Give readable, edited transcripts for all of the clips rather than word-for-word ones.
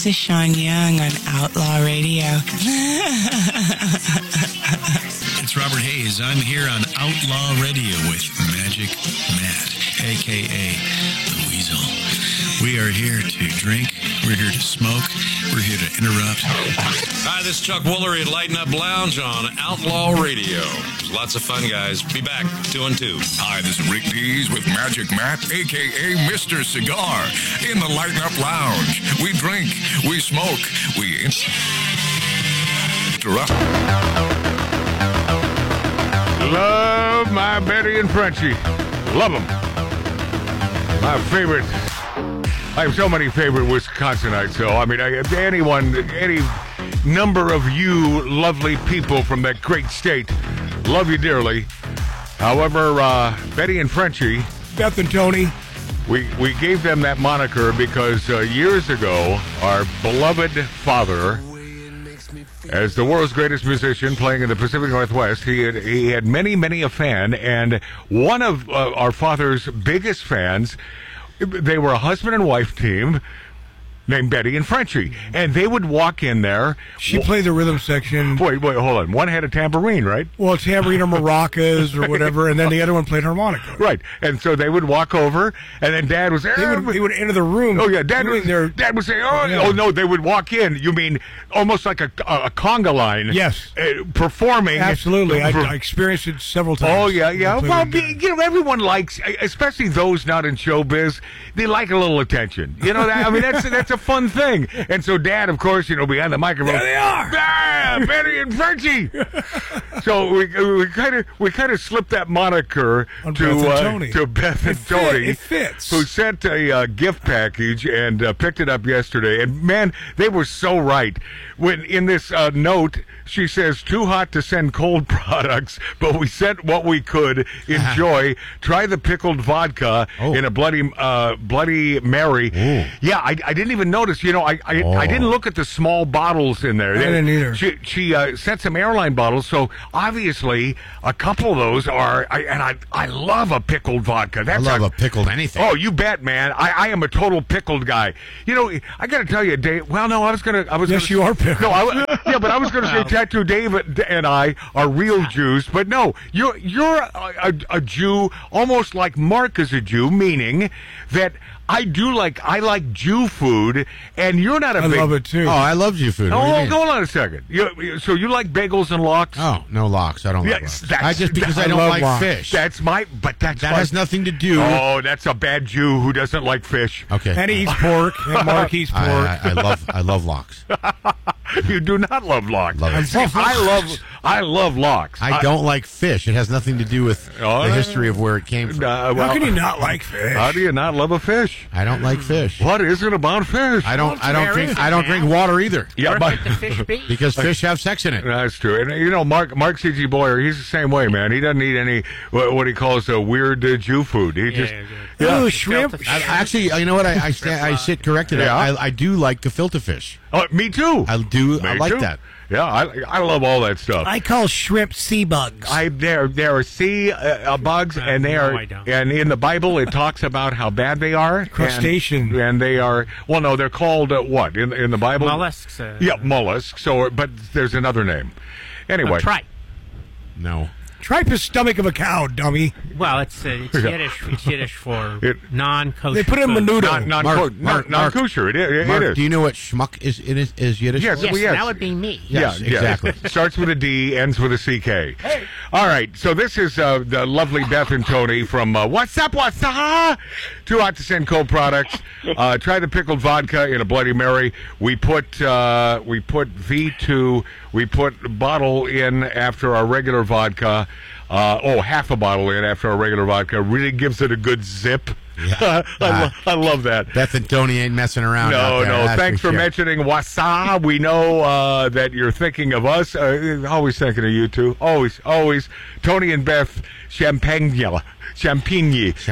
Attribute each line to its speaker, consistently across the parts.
Speaker 1: This is Sean Young on Outlaw Radio.
Speaker 2: It's Robert Hayes. I'm here on Outlaw Radio with Magic Matt, a.k.a. The Weasel. We are here to drink. We're here to smoke. We're here to interrupt.
Speaker 3: Hi, this is Chuck Woolery at Lighten Up Lounge on Outlaw Radio. Lots of fun, guys. Be back 2 and 2.
Speaker 4: Hi, this is Rick Dees with Magic Matt, a.k.a. Mr. Cigar, in the Lighten Up Lounge. We drink, we smoke, we interrupt.
Speaker 5: Love my Betty and Frenchie. Love them. My favorite. I have so many favorite Wisconsinites, so I mean, any number of you lovely people from that great state, love you dearly. However, Betty and Frenchie,
Speaker 6: Beth and Tony,
Speaker 5: we gave them that moniker because years ago, our beloved father, as the world's greatest musician playing in the Pacific Northwest, he had many a fan, and one of our father's biggest fans, they were a husband and wife team named Betty and Frenchie, and they would walk in there.
Speaker 6: She played the rhythm section.
Speaker 5: Wait, hold on. One had a tambourine, right?
Speaker 6: Well, tambourine or maracas or whatever, and then the other one played harmonica.
Speaker 5: Right, and so they would walk over, and then Dad was there.
Speaker 6: They would enter the room.
Speaker 5: Oh, yeah, Dad would say, oh, no, they would walk in. You mean almost like a conga line.
Speaker 6: Yes.
Speaker 5: Performing.
Speaker 6: Absolutely. I experienced it several times.
Speaker 5: Oh, yeah. Well, everyone likes, especially those not in showbiz, they like a little attention. You know, that's a fun thing. And so Dad, of course, behind the microphone.
Speaker 6: There they are.
Speaker 5: Betty and Frenchie. So we kind of slipped that moniker to Beth and Tony.
Speaker 6: It fits.
Speaker 5: Who sent a gift package and picked it up yesterday. And man, they were so right. When in this note, she says, too hot to send cold products, but we sent what we could. Enjoy. Try the pickled vodka in a Bloody Mary. Ooh. Yeah, I didn't even notice. I didn't look at the small bottles in there.
Speaker 6: I didn't either.
Speaker 5: She sent some airline bottles, so obviously a couple of those are. I love a pickled vodka.
Speaker 7: I love a pickled anything.
Speaker 5: Oh, you bet, man. I am a total pickled guy. I got to tell you, Dave. Well, no,
Speaker 6: Yes, you are pickled.
Speaker 5: No, but I was going to say Tattoo Dave and I are real Jews, but no, you're a Jew, almost like Mark is a Jew, meaning that I like Jew food, and you're not a big...
Speaker 6: I love it, too.
Speaker 7: Oh, I love Jew food.
Speaker 5: Hold on a second. So you like bagels and lox?
Speaker 7: Oh, no lox. I don't like lox. Because I don't like
Speaker 5: lox.
Speaker 7: Fish.
Speaker 5: That
Speaker 7: has nothing to do...
Speaker 5: Oh, that's a bad Jew who doesn't like fish.
Speaker 7: Okay.
Speaker 6: And he eats pork. And Mark eats pork.
Speaker 7: I love lox.
Speaker 5: You do not love lox. I love lox.
Speaker 7: I don't like fish. It has nothing to do with the history of where it came from.
Speaker 6: How can you not like fish?
Speaker 5: How do you not love a fish?
Speaker 7: I don't like fish.
Speaker 5: What is it about fish?
Speaker 7: I don't drink water either.
Speaker 5: Yeah, but
Speaker 8: the fish be?
Speaker 7: Because fish have sex in it.
Speaker 5: That's true. And Mark C.G. Boyer, he's the same way, man. He doesn't eat any what he calls a weird Jew food. He
Speaker 6: Ooh, shrimp.
Speaker 7: Actually, you know what? I sit corrected.
Speaker 5: Yeah.
Speaker 7: I do like gefilte fish.
Speaker 5: Oh, me too.
Speaker 7: I do. I like that.
Speaker 5: Yeah, I love all that stuff.
Speaker 6: I call shrimp sea bugs.
Speaker 5: They're sea bugs, and they are. And in the Bible, it talks about how bad they are.
Speaker 6: Crustacean.
Speaker 5: And they are. Well, no, they're called what in the Bible?
Speaker 8: Mollusks.
Speaker 5: Mollusks. So, but there's another name. Anyway,
Speaker 8: tripe.
Speaker 7: No.
Speaker 6: Tripe is stomach of a cow, dummy.
Speaker 8: Well, it's Yiddish. It's Yiddish for non-kosher.
Speaker 6: They put in menudo.
Speaker 5: Non-kosher. It is.
Speaker 7: Do you know what schmuck is Yiddish?
Speaker 5: Yes,
Speaker 8: yes, that would be me.
Speaker 7: Yes, exactly.
Speaker 5: Starts with a D, ends with a CK. Hey. All right, so this is the lovely Beth and Tony from What's Up, What's Up? Too hot to send cold products. Try the pickled vodka in a Bloody Mary. We put V2. We put bottle in after our regular vodka. Half a bottle in after our regular vodka. Really gives it a good zip. Yeah. I love that.
Speaker 7: Beth and Tony ain't messing around.
Speaker 5: No. Thanks for mentioning Wasa. We know that you're thinking of us. Always thinking of you two. Always. Tony and Beth, champagne. Champagne.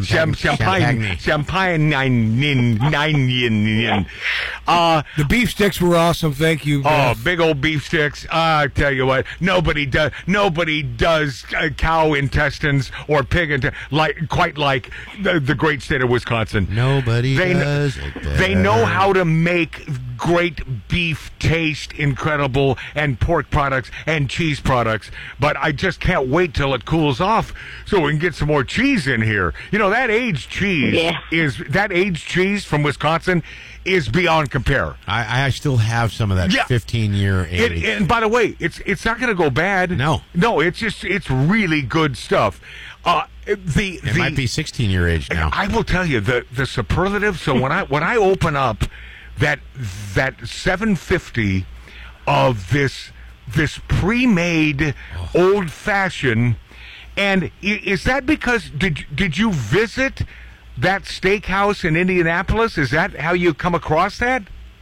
Speaker 6: The beef sticks were awesome. Thank you, Beth.
Speaker 5: Oh, big old beef sticks. I tell you what, nobody does cow intestines or pig intestines quite like the great state of Wisconsin.
Speaker 7: Nobody does it better.
Speaker 5: They know how to make great beef taste, incredible, and pork products and cheese products. But I just can't wait till it cools off so we can get some more cheese in here. You know, that aged cheese from Wisconsin is beyond compare.
Speaker 7: I still have some of that 15-year age.
Speaker 5: And by the way, it's not going to go bad.
Speaker 7: No,
Speaker 5: it's really good stuff. It
Speaker 7: might be 16-year age now.
Speaker 5: I will tell you the superlative. So when I open up that 750 of this pre-made old fashioned, and is that because did you visit that steakhouse in Indianapolis? Is that how you come across that?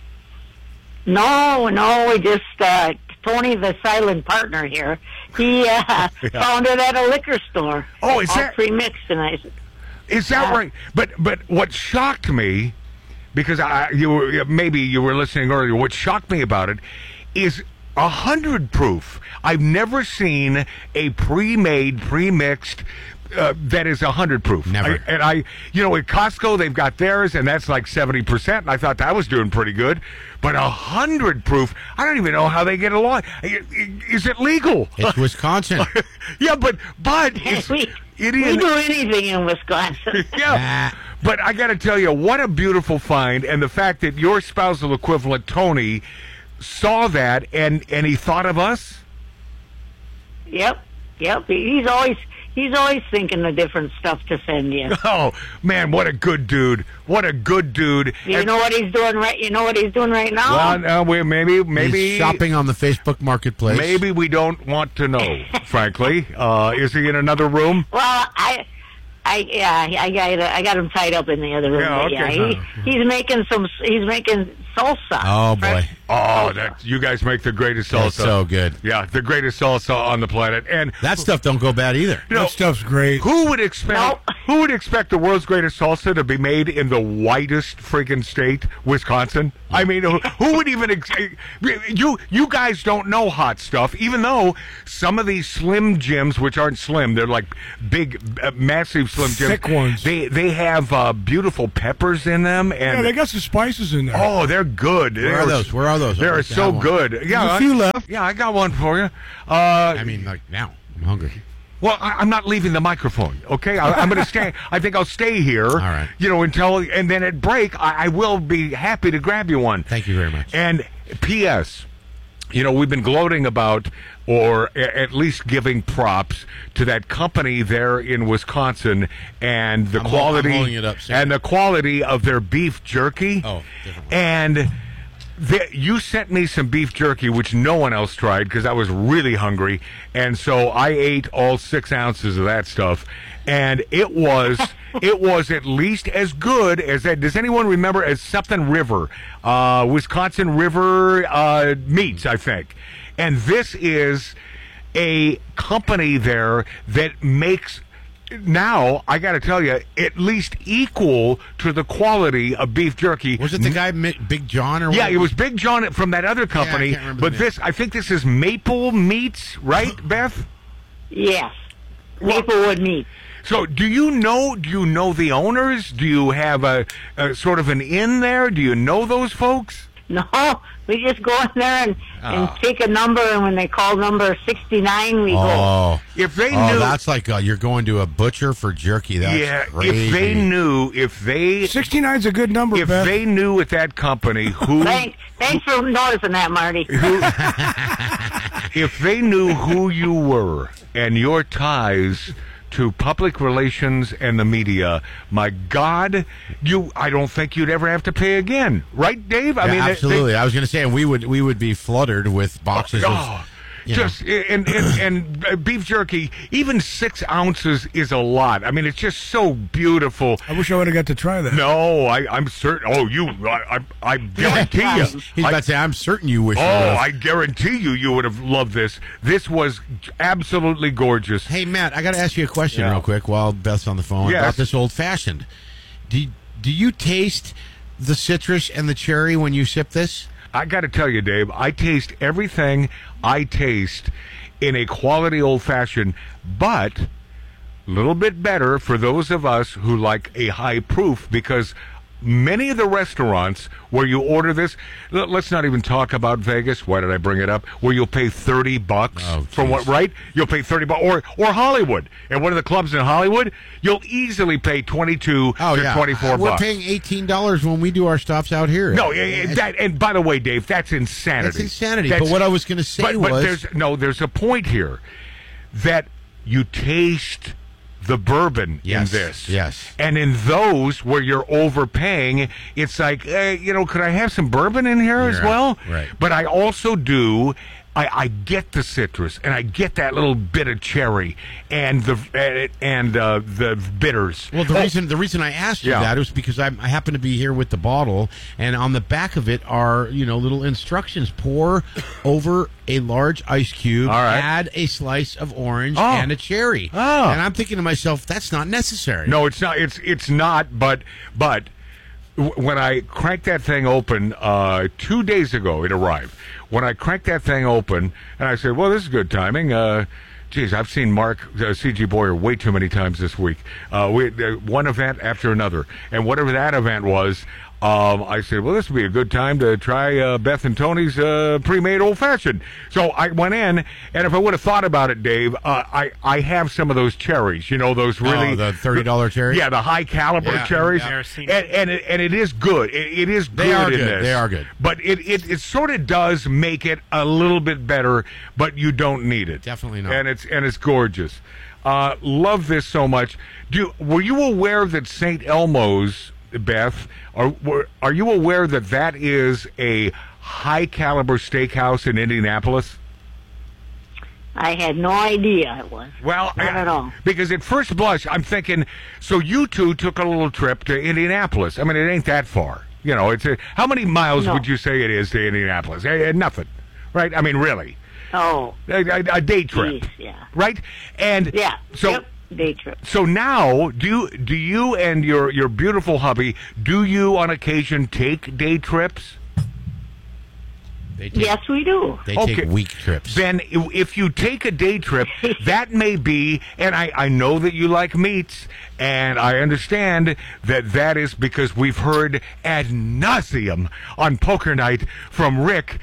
Speaker 9: No, we just Tony, the silent partner here, he found it at a liquor store.
Speaker 5: Oh, is that
Speaker 9: pre-mixed? And
Speaker 5: is that right? But what shocked me, because you were listening earlier, what shocked me about it is 100 proof. I've never seen a pre-made, pre-mixed that is 100 proof.
Speaker 7: Never.
Speaker 5: At Costco they've got theirs, and that's like 70%. And I thought that was doing pretty good, but 100 proof, I don't even know how they get along. Is it legal?
Speaker 7: It's Wisconsin.
Speaker 5: Yeah, but it's,
Speaker 9: we do anything in Wisconsin.
Speaker 5: Yeah. But I got to tell you, what a beautiful find, and the fact that your spousal equivalent Tony saw that and he thought of us.
Speaker 9: Yep. He's always thinking of different stuff to send you.
Speaker 5: Oh man, what a good dude! What a good dude!
Speaker 9: You know what he's doing right? You know what he's doing right now?
Speaker 5: Well, maybe
Speaker 7: he's shopping on the Facebook Marketplace.
Speaker 5: Maybe we don't want to know. Frankly, is he in another room?
Speaker 9: Well, I got him tied up in the other room.
Speaker 5: Yeah, okay.
Speaker 9: He's making salsa.
Speaker 7: Oh boy!
Speaker 5: You guys make the greatest salsa.
Speaker 7: That's so good.
Speaker 5: Yeah, the greatest salsa on the planet, and
Speaker 7: that stuff don't go bad either.
Speaker 6: That stuff's great.
Speaker 5: Who would expect the world's greatest salsa to be made in the whitest friggin' state, Wisconsin? I mean, who would even? You guys don't know hot stuff, even though some of these Slim Jims, which aren't slim, they're like big, massive Slim Jims.
Speaker 6: Thick ones.
Speaker 5: They have beautiful peppers in them, and
Speaker 6: they got some spices in there.
Speaker 5: Oh, they're good.
Speaker 7: Where are those?
Speaker 5: They're so good. Yeah,
Speaker 6: there's a few left.
Speaker 5: Yeah, I got one for you.
Speaker 7: I mean, like now, I'm hungry.
Speaker 5: Well, I'm not leaving the microphone, okay? I'm going to stay. I think I'll stay here. All
Speaker 7: right.
Speaker 5: And then at break, I will be happy to grab you one.
Speaker 7: Thank you very much.
Speaker 5: And P.S., we've been gloating about, or at least giving props to that company there in Wisconsin and the quality.
Speaker 7: I'm holding it up, sir.
Speaker 5: And the quality of their beef jerky.
Speaker 7: Oh, different one.
Speaker 5: And you sent me some beef jerky, which no one else tried because I was really hungry, and so I ate all 6 ounces of that stuff, and it was at least as good as that. Does anyone remember as something River, Wisconsin River Meats, I think, and this is a company there that makes. Now, I got to tell you, at least equal to the quality of beef jerky.
Speaker 7: Was it the guy Big John or what?
Speaker 5: Yeah, it was Big John from that other company.
Speaker 7: Yeah, I can't remember
Speaker 5: I think this is Maple Meats, right, Beth?
Speaker 9: Yes, Maplewood Meats.
Speaker 5: So, do you know the owners? Do you have a sort of an in there? Do you know those folks?
Speaker 9: No, we just go in there and take a number, and when they call number 69, we go.
Speaker 5: If they knew,
Speaker 7: that's like you're going to a butcher for jerky. That's crazy.
Speaker 5: If they knew,
Speaker 6: 69's a good number.
Speaker 5: If
Speaker 6: Beth.
Speaker 5: they knew at that company who.
Speaker 9: Thanks for noticing that, Marty.
Speaker 5: If they knew who you were and your ties to public relations and the media, my God, I don't think you'd ever have to pay again, right, Dave? I mean,
Speaker 7: absolutely. I was going to say, and we would be fluttered with boxes of.
Speaker 5: And beef jerky, even 6 ounces is a lot. I mean, it's just so beautiful.
Speaker 6: I wish I would have got to try that.
Speaker 5: No, I'm certain. Oh, I guarantee you.
Speaker 7: He's about to say, I'm certain you wish.
Speaker 5: I guarantee you would have loved this. This was absolutely gorgeous.
Speaker 7: Hey, Matt, I got to ask you a question real quick while Beth's on the phone about this old fashioned. Do you taste the citrus and the cherry when you sip this?
Speaker 5: I got to tell you, Dave, I taste everything I taste in a quality old-fashioned, but a little bit better for those of us who like a high proof, because many of the restaurants where you order this, let's not even talk about Vegas. Why did I bring it up? Where you'll pay $30 for what, right? You'll pay $30 or Hollywood. And one of the clubs in Hollywood, you'll easily pay $22 to $24.
Speaker 7: We're paying $18 when we do our stops out here.
Speaker 5: No, and by the way, Dave, that's insanity.
Speaker 7: That's insanity. But what I was going to say was...
Speaker 5: there's a point here that you taste the bourbon in this.
Speaker 7: Yes.
Speaker 5: And in those where you're overpaying, it's like, could I have some bourbon in here as well?
Speaker 7: Right.
Speaker 5: But I also do... I get the citrus, and I get that little bit of cherry, and the bitters.
Speaker 7: Well, the reason I asked you that was because I happen to be here with the bottle, and on the back of it are little instructions: pour over a large ice cube, add a slice of orange and a cherry.
Speaker 5: Oh.
Speaker 7: And I'm thinking to myself, that's not necessary.
Speaker 5: No, it's not. It's not. But when I cracked that thing open 2 days ago, it arrived. When I cracked that thing open, and I said, well, this is good timing. Geez, I've seen Mark C.G. Boyer way too many times this week. One event after another. And whatever that event was, I said, well, this would be a good time to try Beth and Tony's pre-made old-fashioned. So I went in, and if I would have thought about it, Dave, I have some of those cherries, those really...
Speaker 7: the $30 cherries?
Speaker 5: Yeah, the high-caliber cherries. And it is good. It is good in this.
Speaker 7: They are good.
Speaker 5: But it sort of does make it a little bit better, but you don't need it.
Speaker 7: Definitely not.
Speaker 5: And it's gorgeous. Love this so much. Were you aware that St. Elmo's, Beth, are you aware that is a high-caliber steakhouse in Indianapolis?
Speaker 9: I had no idea it was.
Speaker 5: Well,
Speaker 9: not at all.
Speaker 5: Because at first blush, I'm thinking, so you two took a little trip to Indianapolis. I mean, it ain't that far. How many miles would you say it is to Indianapolis? Nothing, right? I mean, really.
Speaker 9: Oh.
Speaker 5: A day trip.
Speaker 9: Geez, yeah.
Speaker 5: Right? And so...
Speaker 9: Day trip.
Speaker 5: So now, do you and your beautiful hubby, do you on occasion take day trips?
Speaker 9: Yes, we do.
Speaker 7: They take week trips.
Speaker 5: Then if you take a day trip, that may be, and I know that you like meats, and I understand that is because we've heard ad nauseum on Poker Night from Rick,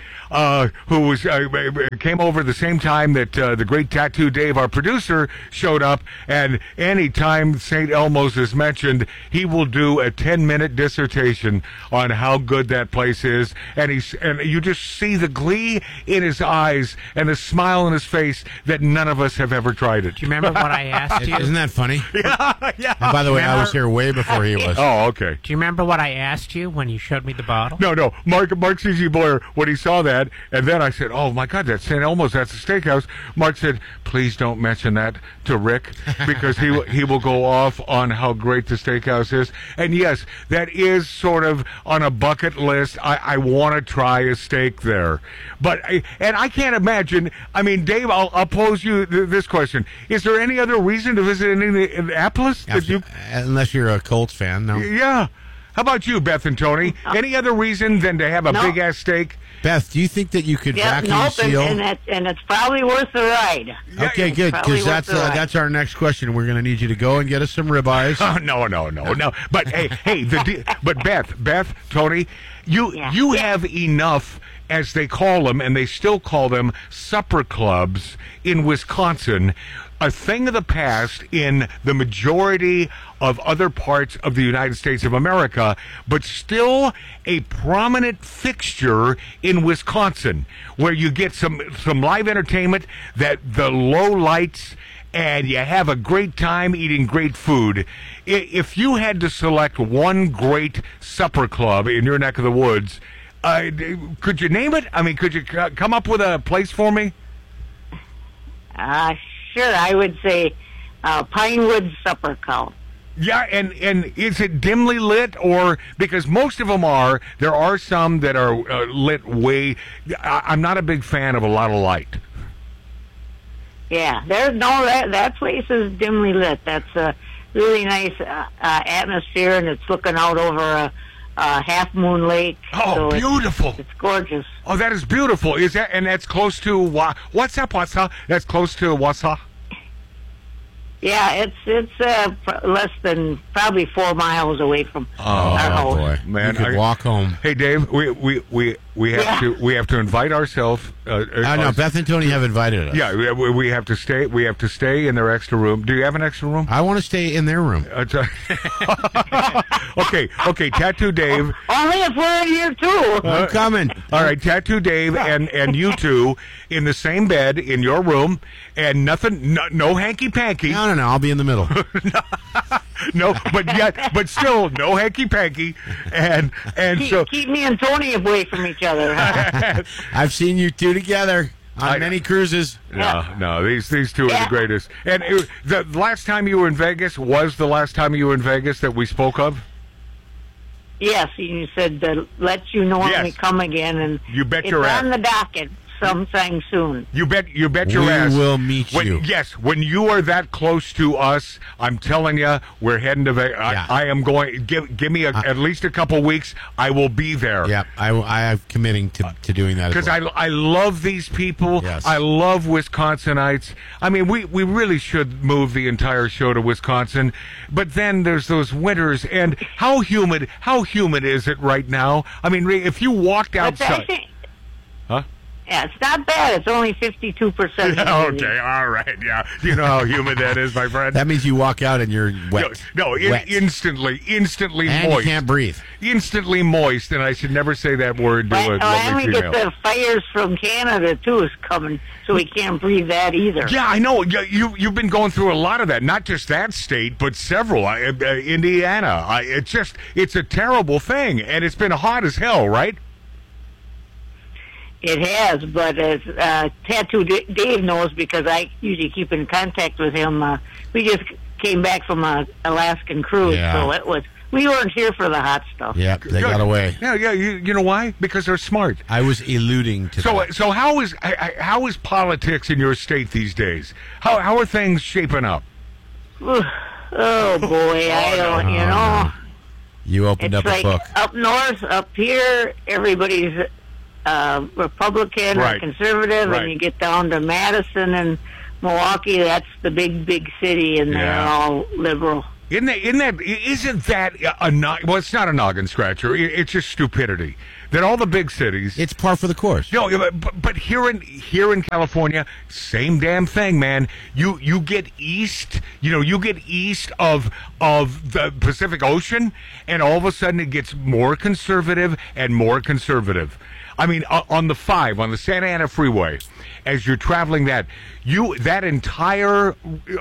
Speaker 5: who was came over the same time that the great Tattoo Dave, our producer, showed up, and any time St. Elmo's is mentioned, he will do a 10-minute dissertation on how good that place is, and you just see the glee in his eyes and the smile in his face that none of us have ever tried it.
Speaker 8: Do you remember what I asked you?
Speaker 7: Isn't that funny?
Speaker 5: Yeah.
Speaker 7: And by the way, I was here way before he was.
Speaker 5: Oh, okay.
Speaker 8: Do you remember what I asked you when you showed me the bottle?
Speaker 5: No. Mark C.G. Boyer, when he saw that, and then I said, oh, my God, that's St. Elmo's, that's a steakhouse. Mark said, please don't mention that to Rick, because he will go off on how great the steakhouse is. And yes, that is sort of on a bucket list. I want to try a steak there. But I can't imagine, I mean, Dave, I'll pose you this question. Is there any other reason to visit Indianapolis?
Speaker 7: Unless you're a Colts fan, no.
Speaker 5: Yeah. How about you, Beth and Tony? Any other reason than to have a big-ass steak?
Speaker 7: Beth, do you think that you could vacuum seal?
Speaker 9: And it's probably worth the ride.
Speaker 7: Okay, good, because that's our next question. We're going to need you to go and get us some ribeyes.
Speaker 5: Oh, no. But hey, but Beth, Tony, you have enough, as they call them, and they still call them supper clubs in Wisconsin, a thing of the past in the majority of other parts of the United States of America, but still a prominent fixture in Wisconsin, where you get some live entertainment, that the low lights, and you have a great time eating great food. If you had to select one great supper club in your neck of the woods, could you name it? I mean, could you come up with a place for me?
Speaker 9: Sure, I would say Pinewood Supper Club.
Speaker 5: Yeah, and is it dimly lit, or because most of them are? There are some that are lit way. I'm not a big fan of a lot of light.
Speaker 9: Yeah, that place is dimly lit. That's a really nice atmosphere, and it's looking out over a Half Moon Lake.
Speaker 5: Oh, so beautiful!
Speaker 9: It's gorgeous.
Speaker 5: Oh, that is beautiful. Is that, and that's close to what's up? That's close to Wausau.
Speaker 9: Yeah, it's less than probably 4 miles away from our house.
Speaker 7: Boy,
Speaker 5: man,
Speaker 7: you could walk home.
Speaker 5: Hey, Dave, we have to invite ourselves.
Speaker 7: I know Beth and Tony have invited us.
Speaker 5: Yeah, we have to stay. We have to stay in their extra room. Do you have an extra room?
Speaker 7: I want to stay in their room.
Speaker 5: Okay, Tattoo Dave.
Speaker 9: Only if we're in here too.
Speaker 7: I'm coming.
Speaker 5: All right, Tattoo Dave and you two in the same bed in your room, and nothing, no hanky panky.
Speaker 7: No, I'll be in the middle.
Speaker 5: No, but still no hanky panky, and
Speaker 9: keep me and Tony away from each other. Huh?
Speaker 7: I've seen you two together on many cruises.
Speaker 5: No, these two are the greatest. And the last time you were in Vegas was the last time you were in Vegas that we spoke of.
Speaker 9: Yes, you said let you know when we come again, and
Speaker 5: you bet
Speaker 9: it's
Speaker 5: your ass
Speaker 9: on the docket sometime soon.
Speaker 5: You bet your ass.
Speaker 7: We will meet you.
Speaker 5: Yes, when you are that close to us, I'm telling you, we're heading to Vegas. I am going. Give me at least a couple weeks. I will be there.
Speaker 7: Yeah, I am committing to doing that
Speaker 5: because I love these people.
Speaker 7: Yes.
Speaker 5: I love Wisconsinites. I mean, we really should move the entire show to Wisconsin, but then there's those winters and how humid is it right now? I mean, if you walked outside, huh?
Speaker 9: Yeah, it's not bad. It's only 52%.
Speaker 5: Okay, all right. Yeah, you know how humid that is, my friend.
Speaker 7: That means you walk out and you're wet.
Speaker 5: Wet. Instantly
Speaker 7: and
Speaker 5: moist.
Speaker 7: You can't breathe.
Speaker 5: Instantly moist, and I should never say that word to a lovely
Speaker 9: we
Speaker 5: female.
Speaker 9: get the fires from Canada too is coming, so we can't breathe that either.
Speaker 5: Yeah, I know. You've been going through a lot of that. Not just that state, but several. Indiana. It's a terrible thing, and it's been hot as hell, right?
Speaker 9: It has, but as Tattoo Dave knows, because I usually keep in contact with him, we just came back from a Alaskan cruise, so we weren't here for the hot stuff.
Speaker 7: Yeah, they got away.
Speaker 5: Yeah, you know why? Because they're smart.
Speaker 7: I was alluding to that.
Speaker 5: So how is politics in your state these days? How are things shaping up?
Speaker 9: Oh boy, I don't, you know.
Speaker 7: You opened up a book.
Speaker 9: Up north, up here, everybody's Republican or conservative, and you get down to Madison and Milwaukee, that's the big city, and they're all liberal.
Speaker 5: Isn't that well, it's not a noggin scratcher. It's just stupidity that all the big cities.
Speaker 7: It's par for the course.
Speaker 5: No, but here in California, same damn thing, man. You get east, you get east of the Pacific Ocean, and all of a sudden it gets more conservative and more conservative. I mean, on the Santa Ana Freeway, as you're traveling that entire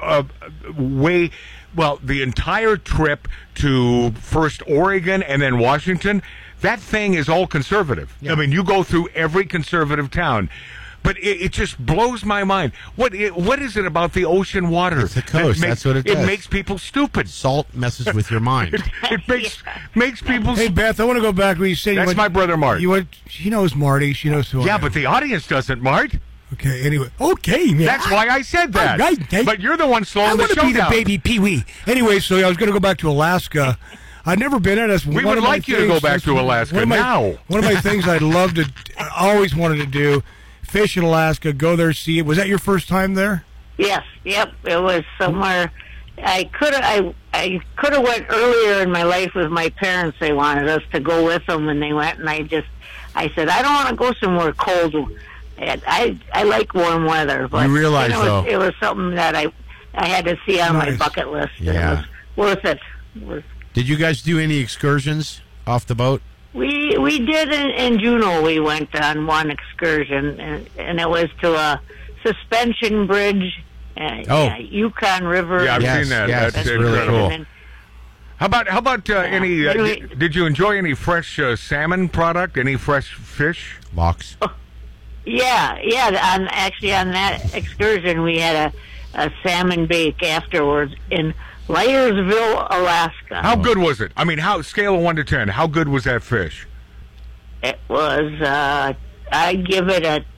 Speaker 5: way. Well, the entire trip to first Oregon and then Washington, that thing is all conservative. Yeah. I mean, you go through every conservative town. But it just blows my mind. What is it about the ocean water?
Speaker 7: It's the coast. That's what it does.
Speaker 5: It makes people stupid.
Speaker 7: Salt messes with your mind.
Speaker 5: it makes people.
Speaker 6: Hey, Beth, I want to go back where you said
Speaker 5: that's my brother Mart.
Speaker 6: She knows Marty. She knows who I am.
Speaker 5: But the audience doesn't, Mart.
Speaker 6: Okay, anyway. Okay, man.
Speaker 5: That's why I said that.
Speaker 6: Right, okay.
Speaker 5: But you're the one slowing the show down.
Speaker 6: I want to be the baby Pee-wee. Anyway, so I was going to go back to Alaska. I've never been in it.
Speaker 5: We would like you to go back to Alaska now.
Speaker 6: One of my things I'd love to, I always wanted to do, fish in Alaska, go there, see it. Was that your first time there?
Speaker 9: Yes, yep. It was somewhere. I could have went earlier in my life with my parents. They wanted us to go with them, and they went, and I said, I don't want to go somewhere cold. And I like warm weather, but
Speaker 7: you realize,
Speaker 9: it was something that I had to see on my bucket list.
Speaker 7: Yeah.
Speaker 9: It was worth it.
Speaker 7: Did you guys do any excursions off the boat?
Speaker 9: We did in Juneau. We went on one excursion, and it was to a suspension bridge, Yukon River.
Speaker 5: Yeah, I've seen that.
Speaker 7: Yes, that's really cool.
Speaker 5: How about any? Did you enjoy any fresh salmon product? Any fresh fish?
Speaker 7: Lox.
Speaker 9: Yeah. On that excursion, we had a salmon bake afterwards in Lyersville, Alaska.
Speaker 5: How good was it? I mean, scale of 1 to 10? How good was that fish?
Speaker 9: It was. I give it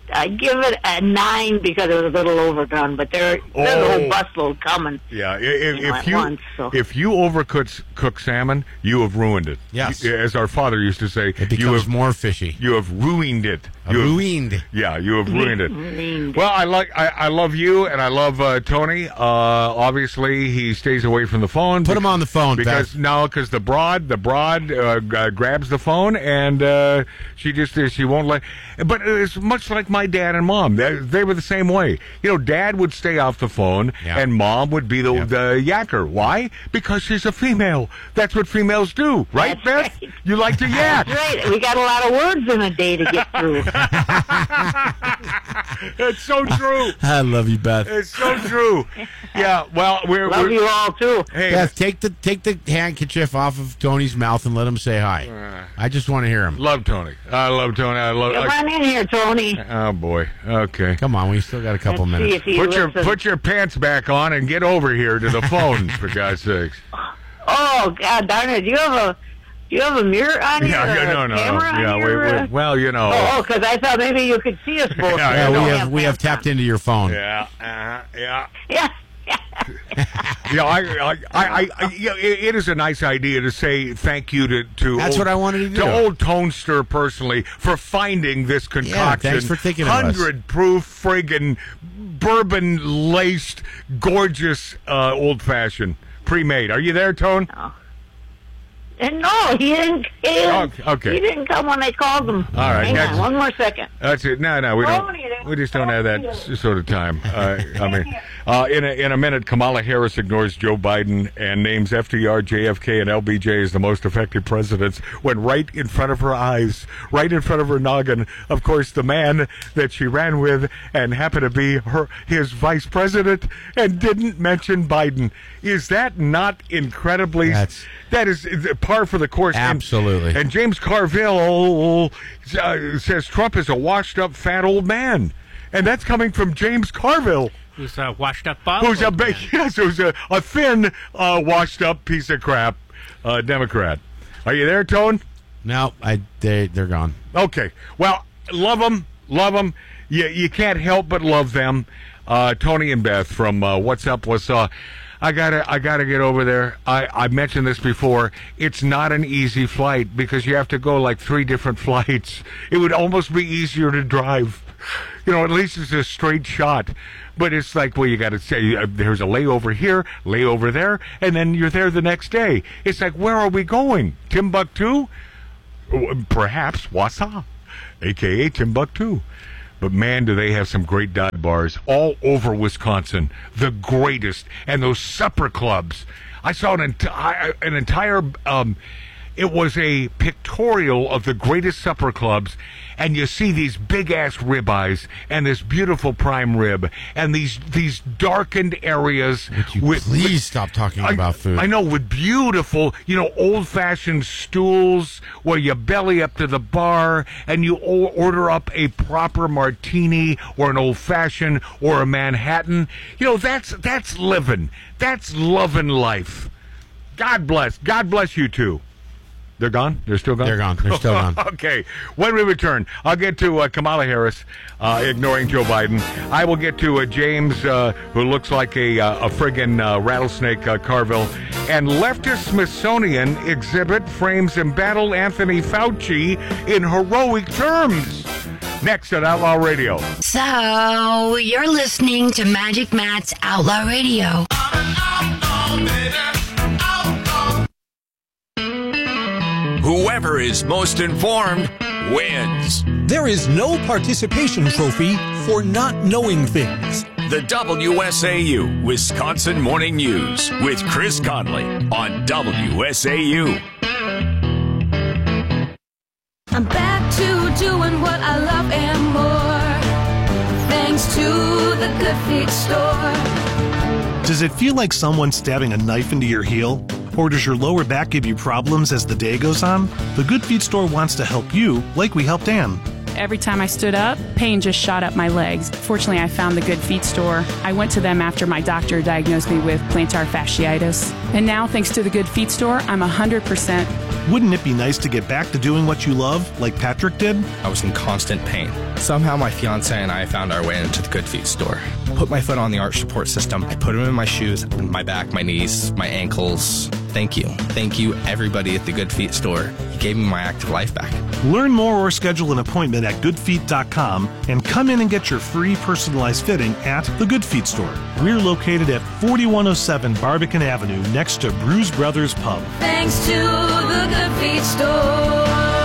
Speaker 9: give it a 9 because it was a little overdone, but there's a whole busload coming.
Speaker 5: Yeah, if you overcook salmon, you have ruined it.
Speaker 7: Yes,
Speaker 5: as our father used to say,
Speaker 7: it becomes more fishy.
Speaker 5: You have ruined it.
Speaker 7: Ruined.
Speaker 5: Yeah, you have ruined it. Well, I love you, and I love Tony. Obviously, he stays away from the phone.
Speaker 7: Put him on the phone,
Speaker 5: because the broad grabs the phone, and she won't let. But it's much like my dad and mom. They were the same way. Dad would stay off the phone, and mom would be the yacker. Why? Because she's a female. That's what females do, right, Beth?
Speaker 9: Right.
Speaker 5: You like to yak.
Speaker 9: That's right. We got a lot of words in a day to get through.
Speaker 5: It's so true.
Speaker 7: I love you, Beth.
Speaker 5: It's so true. Yeah. Well,
Speaker 9: love you all too.
Speaker 7: Hey, Beth, take the handkerchief off of Tony's mouth and let him say hi. I just want to hear him.
Speaker 5: Love Tony. I love Tony.
Speaker 9: Come on in here, Tony.
Speaker 5: Oh boy. Okay.
Speaker 7: Come on. We still got a couple minutes.
Speaker 5: Put your pants back on and get over here to the phone, for God's sakes.
Speaker 9: Oh God darn it! Do you have a mirror on your camera?
Speaker 5: Yeah, well,
Speaker 9: Oh, because I thought maybe you could see us both.
Speaker 7: We have tapped into your phone.
Speaker 5: Yeah.
Speaker 9: Yeah.
Speaker 5: It is a nice idea to say thank you to
Speaker 7: That's what I wanted to do.
Speaker 5: To Old Tonester personally for finding this concoction.
Speaker 7: Yeah, thanks for thinking of us.
Speaker 5: 100 proof friggin' bourbon laced gorgeous old fashioned pre-made. Are you there, Tone?
Speaker 9: Oh. No, he didn't.
Speaker 5: Okay.
Speaker 9: He didn't come when I called him.
Speaker 5: All right.
Speaker 9: Hang on, one more second.
Speaker 5: That's it. No, we don't. We just don't have that sort of time. In a minute, Kamala Harris ignores Joe Biden and names FDR, JFK, and LBJ as the most effective presidents when right in front of her eyes, right in front of her noggin, of course, the man that she ran with and happened to be his vice president and didn't mention Biden. Is that not incredibly... That is par for the course.
Speaker 7: Absolutely.
Speaker 5: And James Carville says Trump is a washed-up fat old man. And that's coming from James Carville.
Speaker 8: Who's a washed-up bald
Speaker 5: who's a thin, washed-up piece of crap Democrat. Are you there, Tone?
Speaker 7: No, they're gone.
Speaker 5: Okay. Well, love them. You can't help but love them. Tony and Beth from What's Up, What's Up. I gotta get over there. I mentioned this before. It's not an easy flight because you have to go like 3 different flights. It would almost be easier to drive. At least it's a straight shot. But it's like, well, you got to say there's a layover here, layover there, and then you're there the next day. It's like, where are we going? Timbuktu? Perhaps Wausau, a.k.a. Timbuktu. But, man, do they have some great dive bars all over Wisconsin. The greatest. And those supper clubs. I saw an entire it was a pictorial of the greatest supper clubs. And you see these big-ass ribeyes and this beautiful prime rib and these darkened areas.
Speaker 7: Please stop talking about food.
Speaker 5: I know, with beautiful, old-fashioned stools where you belly up to the bar and you order up a proper martini or an old-fashioned or a Manhattan. That's living. That's loving life. God bless you two. They're gone? They're still gone?
Speaker 7: They're gone. They're still gone.
Speaker 5: Okay. When we return, I'll get to Kamala Harris ignoring Joe Biden. I will get to James, who looks like a friggin' rattlesnake, Carville. And leftist Smithsonian exhibit frames embattled Anthony Fauci in heroic terms. Next at Outlaw Radio.
Speaker 10: So, you're listening to Magic Matt's Outlaw Radio.
Speaker 11: Whoever is most informed wins.
Speaker 12: There is no participation trophy for not knowing things.
Speaker 11: The WSAU Wisconsin Morning News with Chris Conley on WSAU.
Speaker 13: I'm back to doing what I love and more, thanks to the Good Feet Store.
Speaker 14: Does it feel like someone's stabbing a knife into your heel? Or does your lower back give you problems as the day goes on? The Good Feet Store wants to help you, like we helped Ann.
Speaker 15: Every time I stood up, pain just shot up my legs. Fortunately, I found the Good Feet Store. I went to them after my doctor diagnosed me with plantar fasciitis. And now, thanks to the Good Feet Store, I'm 100%
Speaker 14: Wouldn't it be nice to get back to doing what you love, like Patrick did?
Speaker 16: I was in constant pain. Somehow my fiance and I found our way into the Good Feet store. Put my foot on the arch support system. I put them in my shoes, my back, my knees, my ankles. Thank you. Thank you, everybody at the Good Feet store. You gave me my active life back.
Speaker 14: Learn more or schedule an appointment at goodfeet.com and come in and get your free personalized fitting at the Good Feet store. We're located at 4107 Barbican Avenue next to Bruise Brothers Pub.
Speaker 13: Thanks to the Good Feet store.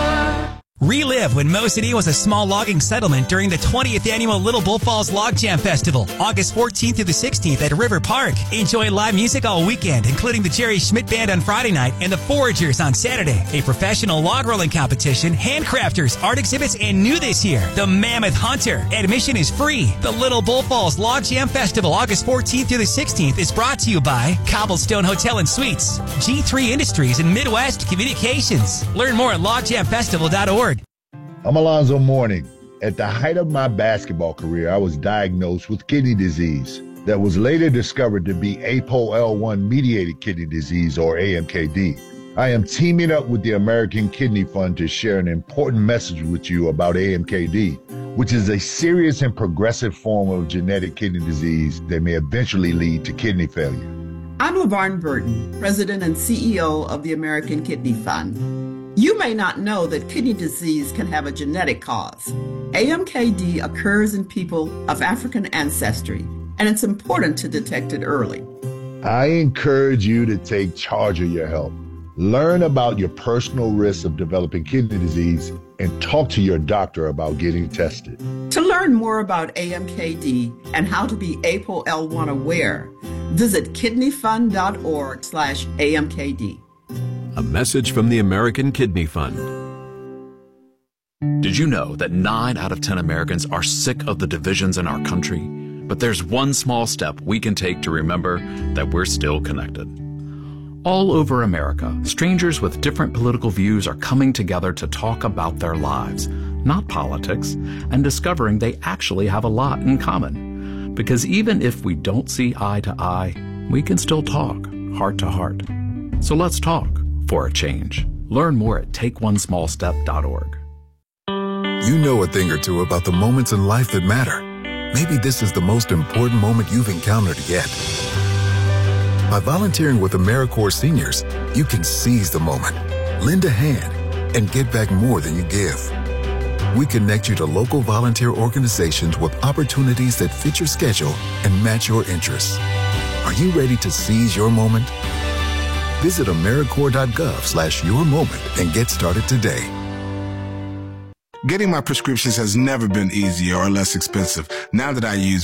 Speaker 17: Relive when Mo City was a small logging settlement during the 20th annual Little Bull Falls Log Jam Festival, August 14th through the 16th at River Park. Enjoy live music all weekend, including the Jerry Schmidt Band on Friday night and the Foragers on Saturday. A professional log rolling competition, handcrafters, art exhibits, and new this year, the Mammoth Hunter. Admission is free. The Little Bull Falls Log Jam Festival, August 14th through the 16th, is brought to you by Cobblestone Hotel and Suites, G3 Industries, and Midwest Communications. Learn more at logjamfestival.org.
Speaker 18: I'm Alonzo Mourning. At the height of my basketball career, I was diagnosed with kidney disease that was later discovered to be APOL1-mediated kidney disease, or AMKD. I am teaming up with the American Kidney Fund to share an important message with you about AMKD, which is a serious and progressive form of genetic kidney disease that may eventually lead to kidney failure.
Speaker 19: I'm LaVarn Burton, President and CEO of the American Kidney Fund. You may not know that kidney disease can have a genetic cause. AMKD occurs in people of African ancestry, and it's important to detect it early.
Speaker 18: I encourage you to take charge of your health. Learn about your personal risks of developing kidney disease and talk to your doctor about getting tested.
Speaker 19: To learn more about AMKD and how to be APOL1 aware, visit kidneyfund.org/AMKD.
Speaker 20: A message from the American Kidney Fund.
Speaker 21: Did you know that 9 out of 10 Americans are sick of the divisions in our country? But there's one small step we can take to remember that we're still connected. All over America, strangers with different political views are coming together to talk about their lives, not politics, and discovering they actually have a lot in common. Because even if we don't see eye to eye, we can still talk heart to heart. So let's talk for a change. Learn more at takeonesmallstep.org.
Speaker 22: You know a thing or two about the moments in life that matter. Maybe this is the most important moment you've encountered yet. By volunteering with AmeriCorps Seniors, you can seize the moment, lend a hand, and get back more than you give. We connect you to local volunteer organizations with opportunities that fit your schedule and match your interests. Are you ready to seize your moment? Visit AmeriCorps.gov/yourmoment and get started today.
Speaker 23: Getting my prescriptions has never been easier or less expensive. Now that I use